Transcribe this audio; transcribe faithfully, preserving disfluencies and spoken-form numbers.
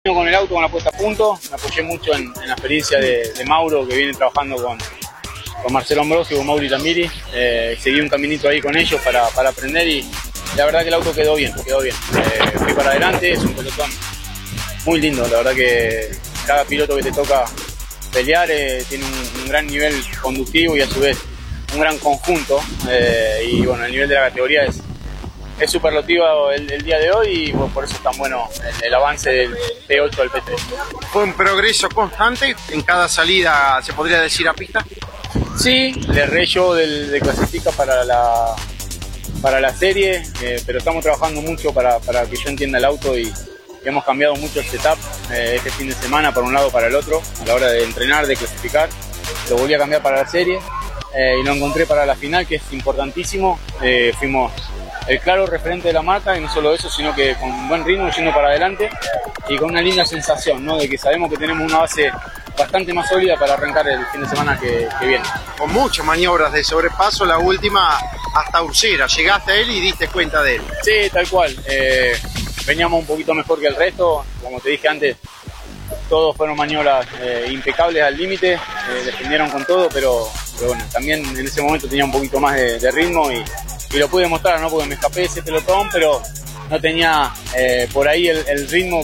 Con el auto, con la puesta a punto, me apoyé mucho en, en la experiencia de, de Mauro, que viene trabajando con, con Marcelo Ambrosio y con Mauri Tamiri. Eh, seguí un caminito ahí con ellos para, para aprender y la verdad que el auto quedó bien, quedó bien. Eh, fui para adelante, es un pelotón muy lindo, la verdad que cada piloto que te toca pelear eh, tiene un, un gran nivel conductivo y a su vez un gran conjunto eh, y bueno, el nivel de la categoría es Es superlativo el, el día de hoy y bueno, por eso es tan bueno el, el avance del P ocho al P tres. ¿Fue un progreso constante en cada salida, se podría decir, a pista? Sí, le erré yo del, de clasifica para la, para la serie, eh, pero estamos trabajando mucho para, para que yo entienda el auto y hemos cambiado mucho el setup eh, este fin de semana para un lado para el otro a la hora de entrenar, de clasificar. Lo volví a cambiar para la serie eh, y lo encontré para la final, que es importantísimo. Eh, fuimos el claro referente de la marca y no solo eso, sino que con buen ritmo yendo para adelante y con una linda sensación, ¿no? De que sabemos que tenemos una base bastante más sólida para arrancar el fin de semana que, que viene. Con muchas maniobras de sobrepaso, la última hasta Ursera, llegaste a él y diste cuenta de él. Sí, tal cual, eh, veníamos un poquito mejor que el resto, como te dije antes, todos fueron maniobras eh, impecables al límite, eh, defendieron con todo, pero, pero bueno, también en ese momento tenía un poquito más de, de ritmo y y lo pude mostrar, ¿no? Porque me escapé de ese pelotón, pero no tenía eh, por ahí el, el ritmo